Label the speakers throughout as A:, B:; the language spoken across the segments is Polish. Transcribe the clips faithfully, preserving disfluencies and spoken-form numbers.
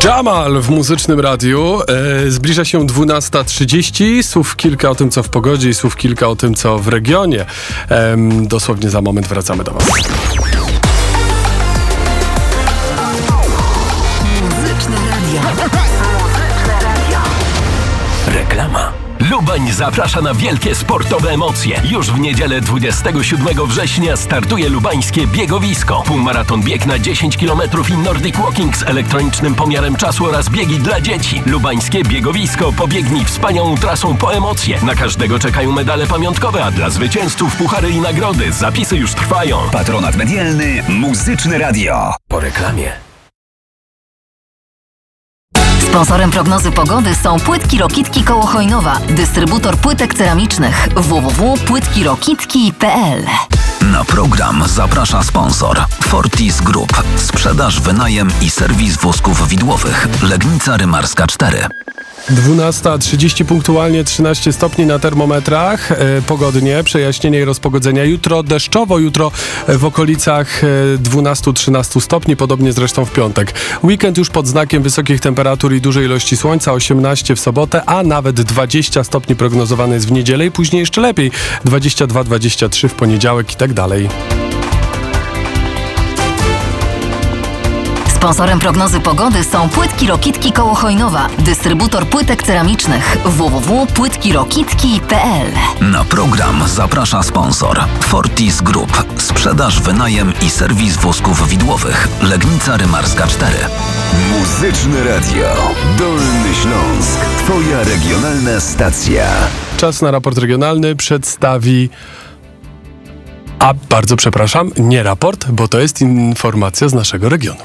A: Jamal w Muzycznym Radiu. E, zbliża się dwunasta trzydzieści. Słów kilka o tym, co w pogodzie i słów kilka o tym, co w regionie. E, dosłownie za moment wracamy do Was.
B: Muzyczne Radio.
C: Reklama. Lubań zaprasza na wielkie sportowe emocje. Już w niedzielę dwudziestego siódmego września startuje lubańskie biegowisko. Półmaraton, bieg na dziesięć kilometrów i Nordic Walking z elektronicznym pomiarem czasu oraz biegi dla dzieci. Lubańskie biegowisko. Pobiegnij wspaniałą trasą po emocje. Na każdego czekają medale pamiątkowe, a dla zwycięzców puchary i nagrody. Zapisy już trwają.
B: Patronat medialny Muzyczne Radio.
C: Po reklamie.
D: Sponsorem prognozy pogody są Płytki Rokitki koło Chojnowa, dystrybutor płytek ceramicznych w w w kropka płytki rokitki kropka p l.
B: Na program zaprasza sponsor Fortis Group. Sprzedaż, wynajem i serwis wózków widłowych. Legnica Rymarska cztery.
A: dwunasta trzydzieści punktualnie, trzynaście stopni na termometrach. E, pogodnie, przejaśnienie i rozpogodzenia. Jutro deszczowo, jutro w okolicach e, dwanaście trzynaście stopni, podobnie zresztą w piątek. Weekend już pod znakiem wysokich temperatur i dużej ilości słońca, osiemnaście w sobotę, a nawet dwadzieścia stopni prognozowane jest w niedzielę i później jeszcze lepiej. dwadzieścia dwa dwadzieścia trzy w poniedziałek i tak dalej.
D: Sponsorem prognozy pogody są Płytki Rokitki koło Chojnowa, dystrybutor płytek ceramicznych w w w kropka płytki rokitki kropka p l.
B: Na program zaprasza sponsor Fortis Group. Sprzedaż, wynajem i serwis wózków widłowych. Legnica Rymarska cztery.
E: Muzyczne Radio. Dolny Śląsk. Twoja regionalna stacja.
A: Czas na raport regionalny przedstawi... A, bardzo przepraszam, nie raport, bo to jest informacja z naszego regionu.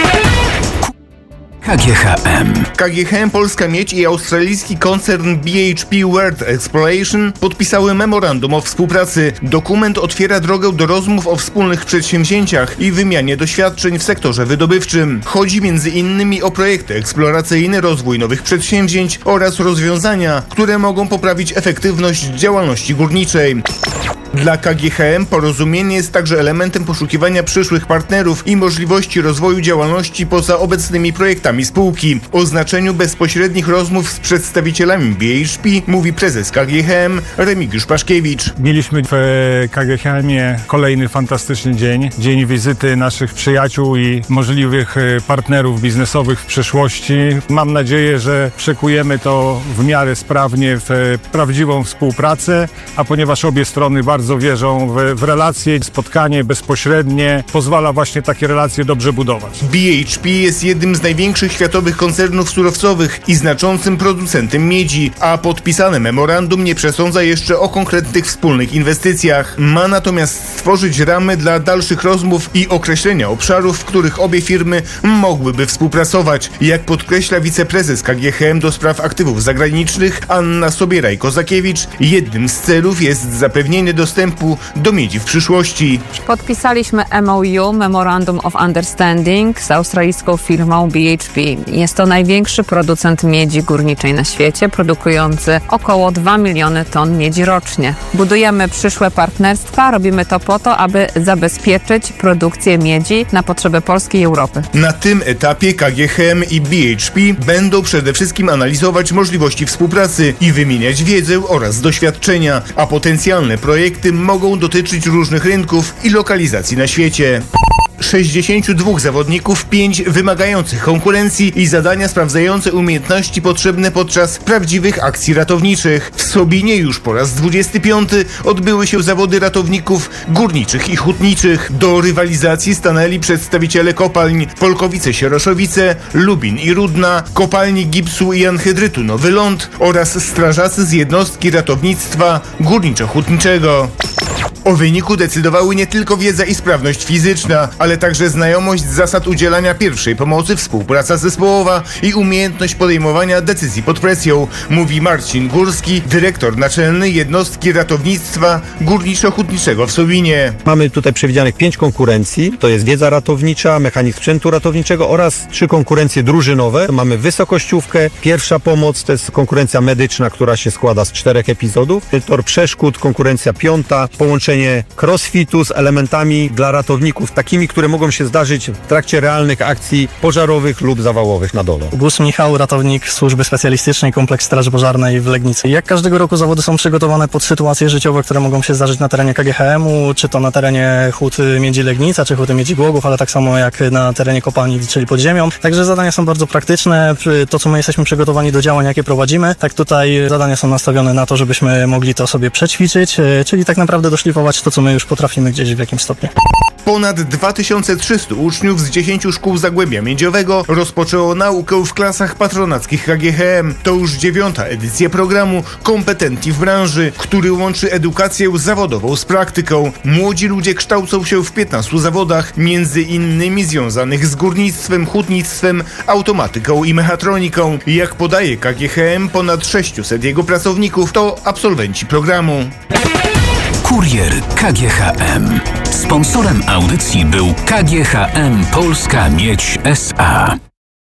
B: K G H M.
F: K G H M Polska Miedź i australijski koncern B H P World Exploration podpisały memorandum o współpracy. Dokument otwiera drogę do rozmów o wspólnych przedsięwzięciach i wymianie doświadczeń w sektorze wydobywczym. Chodzi między innymi o projekty eksploracyjne, rozwój nowych przedsięwzięć oraz rozwiązania, które mogą poprawić efektywność działalności górniczej. Dla K G H M porozumienie jest także elementem poszukiwania przyszłych partnerów i możliwości rozwoju działalności poza obecnymi projektami spółki. O znaczeniu bezpośrednich rozmów z przedstawicielami B H P mówi prezes K G H M Remigiusz Paszkiewicz.
G: Mieliśmy w K G H M-ie kolejny fantastyczny dzień. Dzień wizyty naszych przyjaciół i możliwych partnerów biznesowych w przyszłości. Mam nadzieję, że przekujemy to w miarę sprawnie w prawdziwą współpracę, a ponieważ obie strony bardzo Bardzo wierzą w, w relacje, spotkanie bezpośrednie pozwala właśnie takie relacje dobrze budować.
F: B H P jest jednym z największych światowych koncernów surowcowych i znaczącym producentem miedzi, a podpisane memorandum nie przesądza jeszcze o konkretnych wspólnych inwestycjach. Ma natomiast stworzyć ramy dla dalszych rozmów i określenia obszarów, w których obie firmy mogłyby współpracować. Jak podkreśla wiceprezes K G H M do spraw aktywów zagranicznych Anna Sobierajko-Zakiewicz, jednym z celów jest zapewnienie dostępu do miedzi w przyszłości.
H: Podpisaliśmy M O U, Memorandum of Understanding, z australijską firmą B H P. Jest to największy producent miedzi górniczej na świecie, produkujący około dwa miliony ton miedzi rocznie. Budujemy przyszłe partnerstwa, robimy to po to, aby zabezpieczyć produkcję miedzi na potrzeby Polski i Europy.
F: Na tym etapie K G H M i B H P będą przede wszystkim analizować możliwości współpracy i wymieniać wiedzę oraz doświadczenia, a potencjalne projekty mogą dotyczyć różnych rynków i lokalizacji na świecie. sześćdziesięciu dwóch zawodników, pięć wymagających konkurencji i zadania sprawdzające umiejętności potrzebne podczas prawdziwych akcji ratowniczych. W Sobinie już po raz dwudziesty piąty odbyły się zawody ratowników górniczych i hutniczych. Do rywalizacji stanęli przedstawiciele kopalń Polkowice-Sieroszowice, Lubin i Rudna, kopalni gipsu i anhydrytu Nowy Ląd oraz strażacy z jednostki ratownictwa górniczo-hutniczego. O wyniku decydowały nie tylko wiedza i sprawność fizyczna, ale także znajomość zasad udzielania pierwszej pomocy, współpraca zespołowa i umiejętność podejmowania decyzji pod presją, mówi Marcin Górski, dyrektor naczelny jednostki ratownictwa górniczo-hutniczego w Sobinie.
I: Mamy tutaj przewidzianych pięć konkurencji, to jest wiedza ratownicza, mechanizm sprzętu ratowniczego oraz trzy konkurencje drużynowe. Mamy wysokościówkę, pierwsza pomoc, to jest konkurencja medyczna, która się składa z czterech epizodów, tor przeszkód, konkurencja piąta, połączenie połączenie crossfitu z elementami dla ratowników, takimi, które mogą się zdarzyć w trakcie realnych akcji pożarowych lub zawałowych na dole.
J: Bus Michał, ratownik Służby Specjalistycznej, Kompleks Straży Pożarnej w Legnicy. Jak każdego roku zawody są przygotowane pod sytuacje życiowe, które mogą się zdarzyć na terenie K G H M-u, czy to na terenie Huty Miedzi Legnica, czy Huty Miedzi Głogów, ale tak samo jak na terenie kopalni, czyli pod ziemią. Także zadania są bardzo praktyczne. To, co my jesteśmy przygotowani do działań, jakie prowadzimy, tak tutaj zadania są nastawione na to, żebyśmy mogli to sobie przećwiczyć, czyli tak naprawdę doszlifować to, co my już potrafimy gdzieś w jakimś stopniu.
F: Ponad dwa tysiące trzysta uczniów z dziesięciu szkół Zagłębia Miedziowego rozpoczęło naukę w klasach patronackich K G H M. To już dziewiąta edycja programu Kompetentni w branży, który łączy edukację zawodową z praktyką. Młodzi ludzie kształcą się w piętnastu zawodach, między innymi związanych z górnictwem, hutnictwem, automatyką i mechatroniką. Jak podaje K G H M, ponad sześciuset jego pracowników to absolwenci programu.
B: Kurier K G H M. Sponsorem audycji był K G H M Polska Miedź S A.